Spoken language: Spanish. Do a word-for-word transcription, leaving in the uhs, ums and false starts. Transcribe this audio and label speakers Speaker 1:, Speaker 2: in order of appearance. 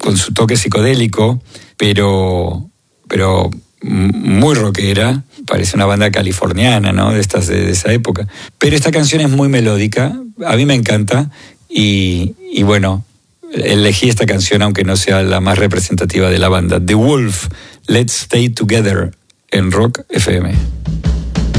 Speaker 1: con su toque psicodélico, pero, pero muy rockera. Parece una banda californiana, ¿no? De estas de, de esa época. Pero esta canción es muy melódica, a mí me encanta, y, y bueno, elegí esta canción aunque no sea la más representativa de la banda. The Wolf, Let's Stay Together, en Rock F M.